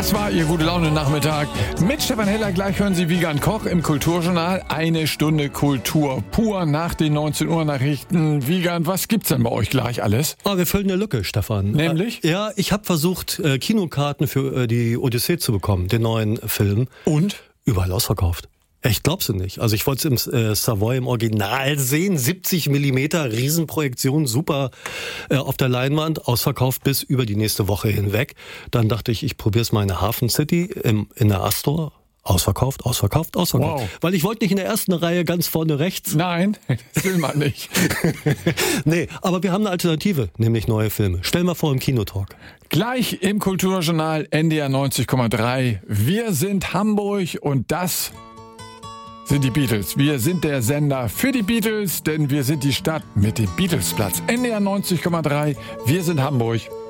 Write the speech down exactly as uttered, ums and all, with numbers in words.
Das war Ihr Gute-Laune-Nachmittag. Mit Stefan Heller gleich hören Sie Wiegand Koch im Kulturjournal. Eine Stunde Kultur pur nach den neunzehn Uhr Nachrichten. Wiegand, was gibt's denn bei euch gleich alles? Ah, wir füllen eine Lücke, Stefan. Nämlich? Äh, ja, ich habe versucht, äh, Kinokarten für äh, die Odyssee zu bekommen, den neuen Film. Und? Überall ausverkauft. Ich glaub's nicht. Also ich wollte es im äh, Savoy im Original sehen. siebzig Millimeter Riesenprojektion, super äh, auf der Leinwand, ausverkauft bis über die nächste Woche hinweg. Dann dachte ich, ich probiere es mal in der Hafen City im, in der Astor. Ausverkauft, ausverkauft, ausverkauft. Wow. Weil ich wollte nicht in der ersten Reihe ganz vorne rechts. Nein, das will man nicht. Nee, aber wir haben eine Alternative, nämlich neue Filme. Stell mal vor im Kinotalk. Gleich im Kulturjournal N D R neunzig Komma drei. Wir sind Hamburg und das sind die Beatles. Wir sind der Sender für die Beatles, denn wir sind die Stadt mit dem Beatlesplatz. N D R neunzig Komma drei. Wir sind Hamburg.